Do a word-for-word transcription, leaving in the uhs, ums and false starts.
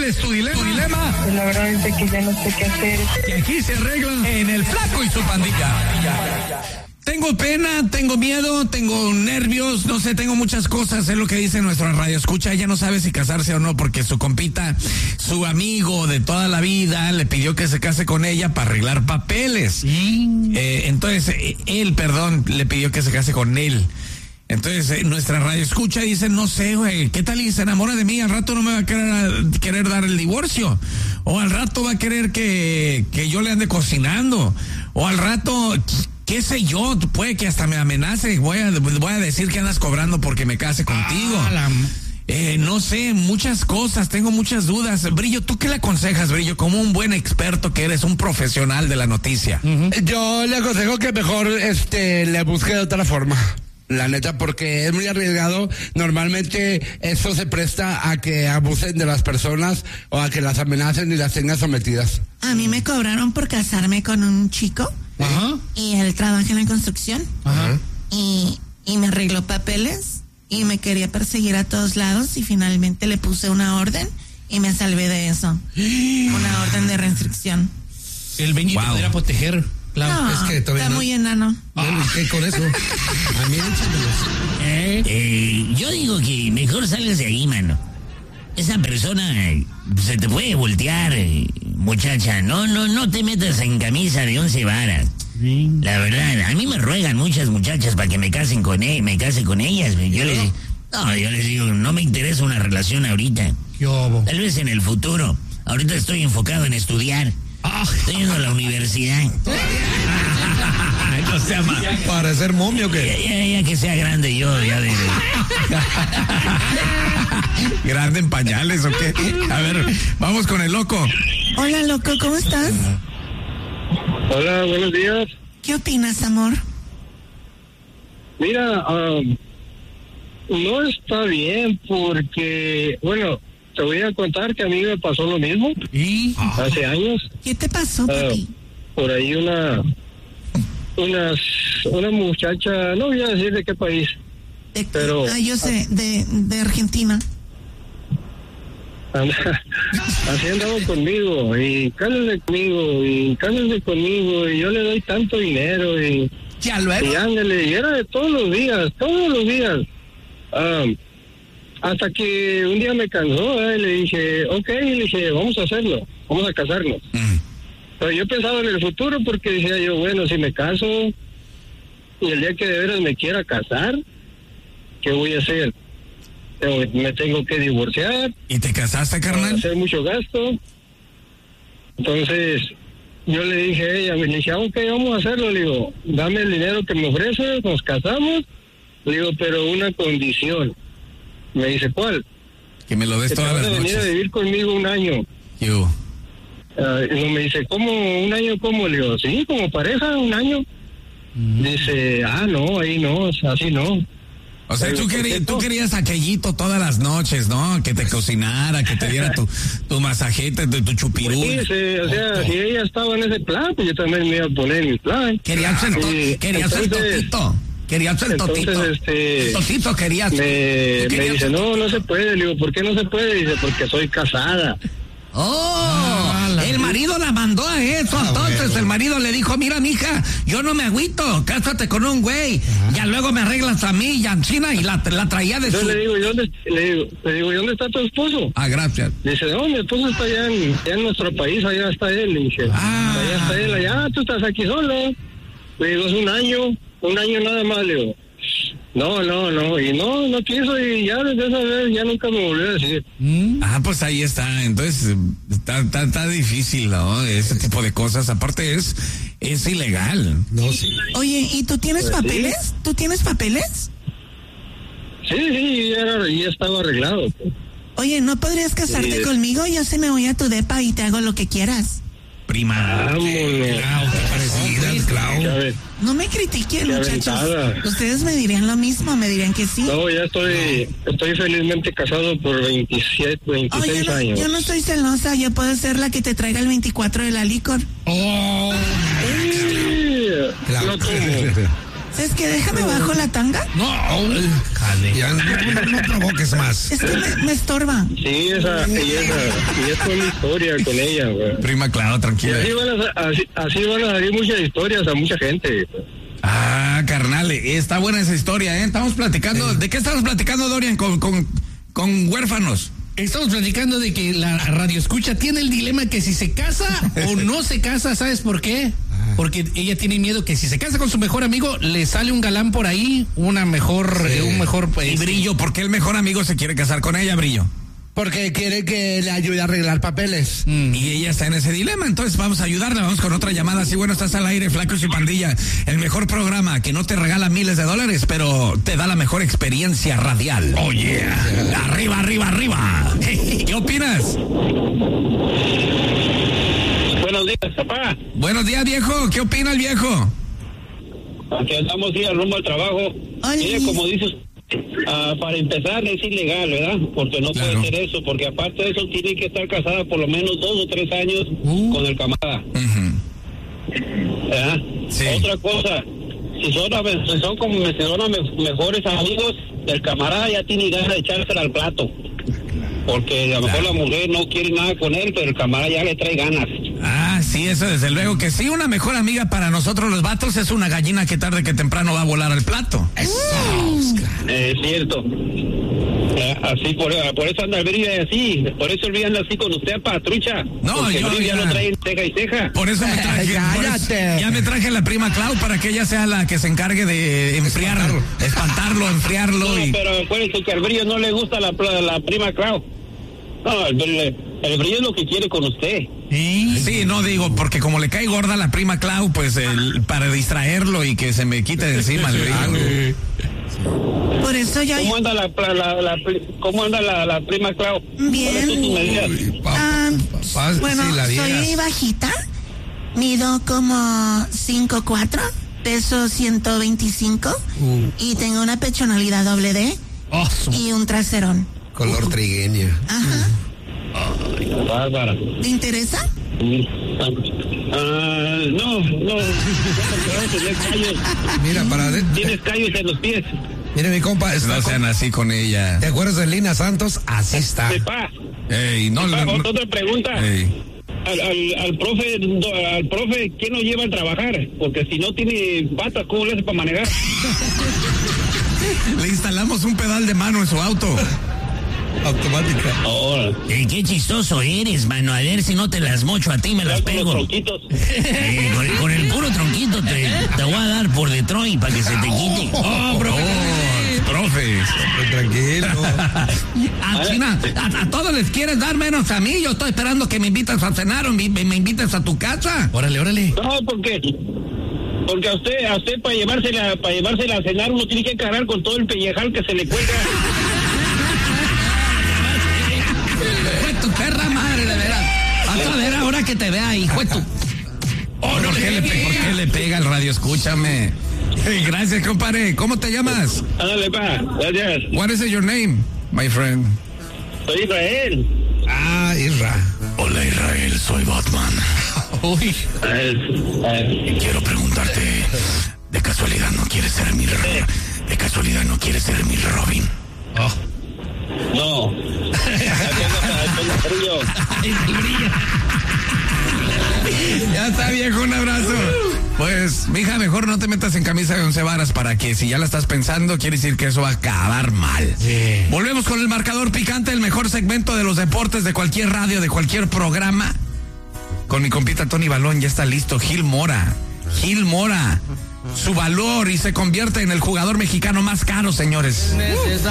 es tu dilema? ¿Tu dilema? Pues la verdad es que ya no sé qué hacer. Que aquí se arregla en El Flaco y su pandilla. Tengo pena, tengo miedo, tengo nervios, no sé, tengo muchas cosas, es lo que dice nuestra radio escucha. Ella no sabe si casarse o no porque su compita, su amigo de toda la vida, le pidió que se case con ella para arreglar papeles. Sí. Eh, entonces, él, perdón, le pidió que se case con él. Entonces, eh, nuestra radio escucha y dice, no sé, güey, ¿qué tal y se enamora de mí? Al rato no me va a querer, querer dar el divorcio. O al rato va a querer que, que yo le ande cocinando. O al rato, qué sé yo, puede que hasta me amenace. Voy a, voy a decir que andas cobrando porque me case contigo. Ah, la... eh, no sé, muchas cosas, tengo muchas dudas. Brillo, ¿tú qué le aconsejas, Brillo? Como un buen experto que eres, un profesional de la noticia. Uh-huh. Yo le aconsejo que mejor este le busque de otra forma. La neta, porque es muy arriesgado. Normalmente eso se presta a que abusen de las personas o a que las amenacen y las tengan sometidas. A mí me cobraron por casarme con un chico. Ajá. Y él trabaja en la construcción. Ajá. Y, y me arregló papeles y me quería perseguir a todos lados y finalmente le puse una orden y me salvé de eso. Una orden de restricción. El Benito wow. podría proteger. Claro, no, es que está no... muy enano. Bueno, ¿qué con eso? A mí ¿Eh? Eh, yo digo que mejor salgas de ahí, mano. Esa persona eh, se te puede voltear, eh, muchacha. No, no, no te metas en camisa de once varas. Sí. La verdad, a mí me ruegan muchas muchachas para que me casen con él, me case con ellas. Yo les, no, yo les digo, no me interesa una relación ahorita. Yo, Tal vez en el futuro. Ahorita estoy enfocado en estudiar. Ah. Estoy yendo a la universidad. No sea más. ¿Para ser momio o qué? Ya, ya, ya que sea grande yo, ya de... ¿Grande en pañales o qué? A ver, vamos con el loco. Hola, loco, ¿cómo estás? Hola, buenos días. ¿Qué opinas, amor? Mira, um, no está bien porque, bueno, te voy a contar que a mí me pasó lo mismo. ¿Y? Hace años. ¿Qué te pasó, papi? Uh, por ahí una... Unas, una muchacha, no voy a decir de qué país, de, pero... Ah, yo sé, de, de Argentina. Así andaba conmigo, y cálese conmigo, y cálese conmigo, y yo le doy tanto dinero, y... Ya luego. Y ándale, y era de todos los días, todos los días. Um, hasta que un día me cansó, ¿eh? Y le dije, ok, le dije, vamos a hacerlo, vamos a casarnos. Mm. Pero yo pensaba en el futuro porque decía yo, bueno, si me caso y el día que de veras me quiera casar, ¿qué voy a hacer? Me tengo que divorciar. ¿Y te casaste, carnal? Hacer mucho gasto. Entonces, yo le dije a ella, me dije, ok, vamos a hacerlo. Le digo, dame el dinero que me ofreces, nos casamos. Le digo, pero una condición. Me dice, ¿cuál? Que me lo des todas las noches. Que te vas a venir a vivir conmigo un año. Yo. Uh, y me dice, ¿cómo? ¿Un año cómo? Le digo, sí, como pareja, un año. Mm. Dice, ah, no, ahí no, así no. O sea, tú, querí, tú querías aquellito todas las noches, ¿no? Que te cocinara, que te diera tu, tu masajete, tu, tu chupirú. Pues sí, sí, o sea, oh. si ella estaba en ese plan, pues yo también me iba a poner en mi plan. Querías el, to y, querías entonces, el totito. Querías el entonces, totito. Este, el totito querías. Me, querías me dice, el... no, no se puede. Le digo, ¿por qué no se puede? Dice, porque soy casada. Oh, ah, el marido la mandó a eso, ah, entonces bueno. El marido le dijo, mira, mija, yo no me agüito, cásate con un güey, ah. Ya luego me arreglas a mí y a China y la, la traía de yo su... le digo, ¿y dónde, le digo, le digo, ¿y dónde está tu esposo? Ah, gracias. Dice, no, mi esposo está allá en, allá en nuestro país, allá está él. Le dije, ah. allá está él, allá, tú estás aquí solo. Le digo, es un año, un año nada más, le digo. No, no, no, y no, no quiso y ya desde esa vez ya nunca me volvió a decir. ¿Mm? Ah, pues ahí está, entonces está, está, está difícil, ¿no? Ese tipo de cosas, aparte es, es ilegal. No, sí. Oye, ¿y tú tienes pues papeles? ¿Sí? ¿Tú tienes papeles? Sí, sí, ya, era, ya estaba arreglado. Pues. Oye, ¿no podrías casarte sí. conmigo? Yo se me voy a tu depa y te hago lo que quieras. Prima. Vámonos. Parecida, Clau. No me critiquen, muchachos. Aventada. Ustedes me dirían lo mismo, me dirían que sí. No, ya estoy, estoy felizmente casado por veintisiete, veintiséis oh, yo no, años. Yo no estoy celosa, yo puedo ser la que te traiga el veinticuatro de la licor. Oh. Sí, no tomo. ¿Sabes qué? Déjame bajo la tanga. No, jale. Ya, no, no, no provoques más. Es que me, me estorba. Sí, esa, y esa, y es una historia con ella, güey. Prima Clau, Y tranquila. así van, a, así, así van a salir muchas historias a mucha gente. Ah, carnal, está buena esa historia, ¿eh? Estamos platicando. ¿De qué estamos platicando, Dorian? Con, con, con huérfanos. Estamos platicando de que la radio escucha tiene el dilema que si se casa o no se casa, ¿sabes por qué? Porque ella tiene miedo que si se casa con su mejor amigo, le sale un galán por ahí, una mejor, Sí. eh, un mejor... Y Este, Brillo, ¿por qué el mejor amigo se quiere casar con ella, Brillo? Porque quiere que le ayude a arreglar papeles. mm. Y ella está en ese dilema, entonces vamos a ayudarla, vamos con otra llamada. Sí, bueno, estás al aire, Flacos y Pandilla, el mejor programa que no te regala miles de dólares, pero te da la mejor experiencia radial. Oh, yeah. Arriba, arriba, arriba. ¿Qué opinas? Buenos días, papá. Buenos días, viejo. ¿Qué opina el viejo? Aquí andamos sí, al rumbo al trabajo. Ay. Mire, como dices, ah, para empezar es ilegal, ¿verdad? Porque no Claro. puede ser eso, porque aparte de eso tiene que estar casada por lo menos dos o tres años Uh. con el camarada. Ujú. ¿Verdad? Sí. Otra cosa, si son, si son como si son me- mejores amigos, el camarada ya tiene ganas de echársela al plato. Porque a lo mejor la mujer no quiere nada con él, pero el camarada ya le trae ganas. Ah, sí, eso desde luego que sí. Una mejor amiga para nosotros los vatos es una gallina que tarde que temprano va a volar al plato. Es cierto. Eh, Así, por, por eso anda el brillo así. Por eso el brillo anda así con usted, patrucha. No, porque yo el brillo ya ya- lo trae ceja y ceja. Por eso me traje, por eso- Cállate. ya me traje la prima Clau para que ella sea la que se encargue de enfriar, espantarlo, enfriarlo No, y... pero acuérdense que al brillo no le gusta la, la prima Clau. No, el, el, el brillo es lo que quiere con usted. Sí, no digo, porque como le cae gorda la prima Clau, pues el, para distraerlo y que se me quite de encima el brillo. Por eso yo... ¿Cómo anda la, la, la, la- cómo anda la, la prima Clau? Bien. ¿Cuáles son tus medidas? Ah, papá, bueno, si la soy vieras. bajita, mido como cinco cuatro, peso ciento veinticinco Uh. y tengo una pechonalidad doble D Oh, su- y un traserón. Color trigueña. Ajá. Bárbara. ¿Te interesa? Ah, no, no. Tienes callos. Mira, para... De, Tienes callos en los pies. mire, mi compa, está No con- sean así con ella. ¿te acuerdas de Lina Santos? Así está. Sepa. Ey, no, Ah, no, no. otra pregunta. Ey. Al, al, al profe, do- al profe, ¿quién lo lleva a trabajar? Porque si no tiene patas, ¿cómo le hace para manejar? Le instalamos un pedal de mano en su auto. Automática. Ahora, Eh, qué chistoso eres, mano. A ver si no te las mocho a ti, me las con los pego. tronquitos. Eh, con, con el puro tronquito te, te voy a dar por Detroit para que se te quite. Oh, profe. profe. Tranquilo. Ah, China, a, a todos les quieres dar menos a mí. Yo estoy esperando que me invites a cenar o me, me invites a tu casa. Órale, órale. No, porque porque a usted, a usted para llevársela, para llevársela a cenar uno tiene que cargar con todo el pellejal que se le cuelga. Fue tu perra madre, de veras. Vas a ver ahora que te vea, hijo de tu... Oh, ¿Por, qué le, pe- ¿Por qué le pega el radio? Escúchame. Hey, gracias, compadre. ¿Cómo te llamas? Ándale, pa, gracias. What is your name, my friend? Soy Israel. Ah, Isra. Hola, Israel. Soy Batman. Uy. Eh, eh, Quiero preguntarte, ¿de casualidad no quieres ser mi... Ro- ¿De casualidad no quieres ser mi Robin? Oh. no. Tengo frío. Ya está, viejo, un abrazo. Pues, mija, mejor no te metas en camisa de once varas para que si ya la estás pensando, quiere decir que eso va a acabar mal. Sí. Volvemos con el marcador picante, el mejor segmento de los deportes de cualquier radio, de cualquier programa. Con mi compita Tony Balón, ya está listo. Gil Mora. Gil Mora. Su valor y se convierte en el jugador mexicano más caro, señores.